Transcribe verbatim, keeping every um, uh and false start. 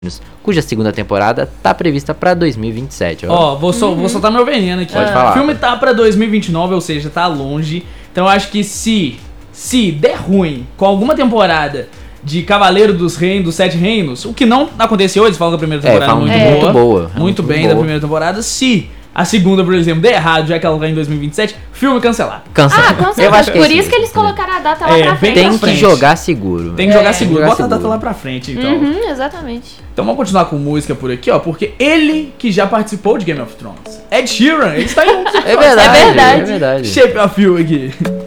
cuja segunda temporada tá prevista pra dois mil e vinte e sete. Ó, oh, vou, sol, uhum. vou soltar meu veneno aqui. Pode ah. falar. O filme tá pra dois mil e vinte e nove, ou seja, tá longe. Então eu acho que se, se der ruim com alguma temporada de Cavaleiro dos Reinos, dos Sete Reinos, o que não aconteceu, eles falam que a primeira temporada é, muito, é. boa, muito boa. Muito, muito bem boa. da primeira temporada. Se a segunda, por exemplo, der errado, já que ela vai em dois mil e vinte e sete, filme cancelado. Cancelado. Ah, com certeza. Eu acho que por é isso que eles colocaram a data lá é, pra frente. Tem que jogar seguro. Tem que jogar é. seguro. Jogar Bota seguro. a data lá pra frente, então. Uhum, exatamente. Então vamos continuar com música por aqui, ó, porque ele que já participou de Game of Thrones, Ed Sheeran, ele está em um é verdade, é verdade. É verdade. Shape of You aqui.